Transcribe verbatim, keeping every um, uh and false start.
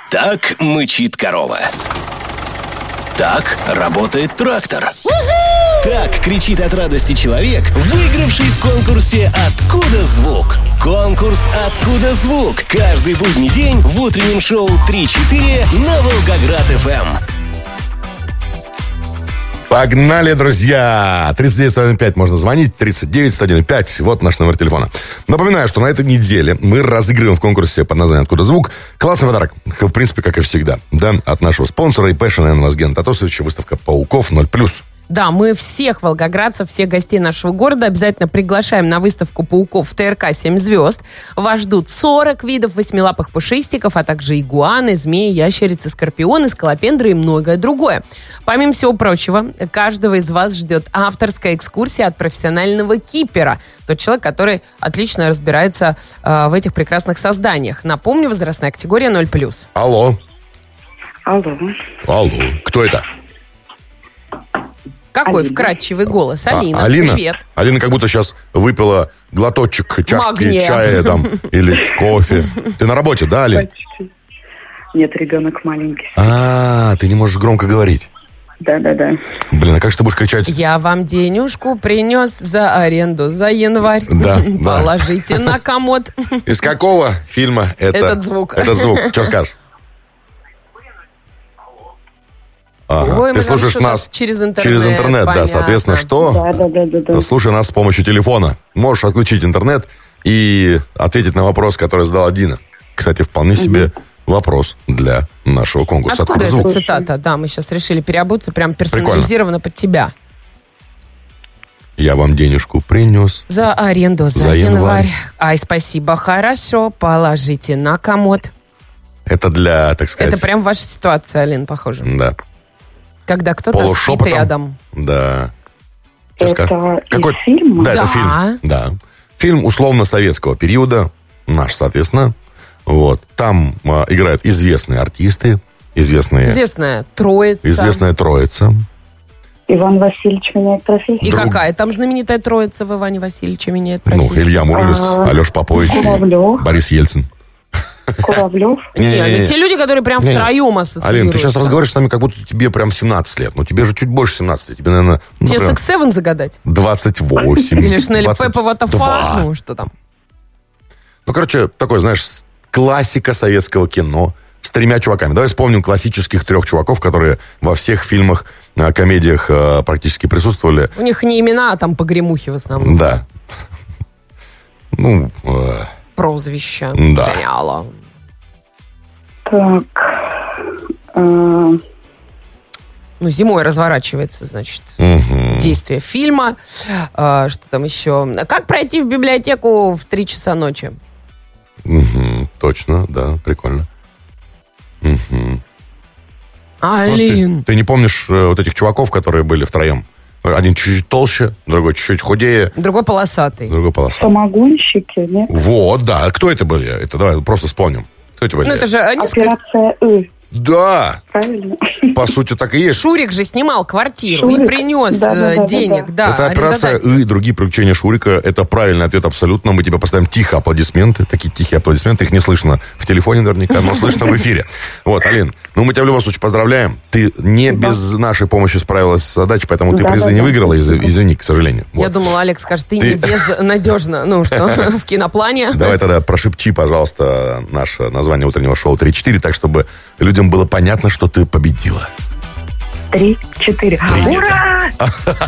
Так мычит корова. Так работает трактор. Так кричит от радости человек, выигравший в конкурсе «Откуда звук?». Конкурс «Откуда звук?» каждый будний день в утреннем шоу три-четыре на Волгоград-эф эм. Погнали, друзья! тридцать девять сто один пять можно звонить, тридцать девять сто один пять, вот наш номер телефона. Напоминаю, что на этой неделе мы разыгрываем в конкурсе под названием «Откуда звук» классный подарок, в принципе, как и всегда, да, от нашего спонсора и Passion and Вазген Татосовича, выставка «Пауков ноль плюс». Да, мы всех волгоградцев, всех гостей нашего города обязательно приглашаем на выставку пауков в ТРК «семь звезд». Вас ждут сорок видов восьмилапых пушистиков, а также игуаны, змеи, ящерицы, скорпионы, скалопендры и многое другое. Помимо всего прочего, каждого из вас ждет авторская экскурсия от профессионального кипера. Тот человек, который отлично разбирается э, в этих прекрасных созданиях. Напомню, возрастная категория ноль плюс. Алло. Алло. Алло. Кто это? Какой Алина. вкрадчивый голос. Алина, а, Алина? привет. Алина как будто сейчас выпила глоточек чашки Магния. чая там или кофе. Ты на работе, да, Алин? Почти. Нет, ребенок маленький. А, ты не можешь громко говорить. Да-да-да. Блин, а как же ты будешь кричать? Я вам денежку принес за аренду за январь. Да, да. Положите на комод. Из какого фильма это? Этот звук. Этот звук. Что скажешь? Ага. Ой, Ты мы слушаешь что-то нас через интернет, через интернет, да, понятно. соответственно, что? Да-да-да-да. Слушай нас с помощью телефона. Можешь отключить интернет и ответить на вопрос, который задала Дина. Кстати, вполне себе вопрос для нашего конкурса. Откуда звук? эта цитата? Да, мы сейчас решили переобуться, прям персонализированно под тебя. Я вам денежку принес. За аренду за, За январь. январь. Ай, спасибо, хорошо, положите на комод. Это для, так сказать... Это прям ваша ситуация, Алин, похоже. Да. Когда кто-то спит Полушепотом. рядом. Да. Что Это скажешь? из Какой... фильма? Да, это Да. фильм. Да. Фильм условно-советского периода. Наш, соответственно. Вот. Там а, играют известные артисты, известные... Известная троица. Известная троица. Иван Васильевич меняет профессию. И Друг- какая там знаменитая троица в Иване Васильевиче меняет Ну, профессию? Илья Муромец, А, Алеша Попович, и Куравлев. Борис Ельцин. Куравлев. Не, Не-не-не. ну те люди, которые прям Не-не. втроем ассоциируются. Алин, ты сейчас разговариваешь с нами, как будто тебе прям семнадцать лет. Ну, тебе же чуть больше семнадцати. Тебе, наверное, ну, Тебе прям секс севен загадать? двадцать восемь. Или Шнелли двадцать Пеппа два. Ватафа? Ну, что там? Ну, короче, такой, знаешь, классика советского кино с тремя чуваками. Давай вспомним классических трех чуваков, которые во всех фильмах, э, комедиях э, практически присутствовали. У них не имена, а там погремухи в основном. Да. Ну, э, Прозвища. Да. Гоняло. Так. э, Ну, зимой разворачивается, значит, мгм. действие фильма. А, что там еще? Как пройти в библиотеку в три часа ночи? Мгм. Точно, да, прикольно. Мгм. Ну, Алин. ты, ты не помнишь э, вот этих чуваков, которые были втроем? Один чуть-чуть толще, другой чуть-чуть худее, Другой полосатый. другой полосатый. Самогонщики, нет? Вот, да. Кто это были? Это давай просто вспомним. Кто это были? Ну, это же они... ска- Операция «И». Да, Правильно? по сути, так и есть. Шурик же снимал квартиру и Шурик. принес Да, да, э, да, да, денег. Да, это операция арендодателю. «И» другие приключения Шурика. Это правильный ответ абсолютно. Мы тебе поставим тихо аплодисменты. Такие тихие аплодисменты. Их не слышно в телефоне наверняка, но слышно в эфире. Вот, Алин, ну мы тебя в любом случае поздравляем. Ты не без нашей помощи справилась с задачей, поэтому ты Да, призы да, не да. выиграла. из- Извини, к сожалению. Я Вот. думала, Алекс скажет, ты, Ты- не безнадежно. Ну, что, в киноплане. Давай тогда прошепчи, пожалуйста, наше название утреннего шоу три-четыре, так, чтобы людям было понятно, что ты победила. Три, четыре. Принято. Ура!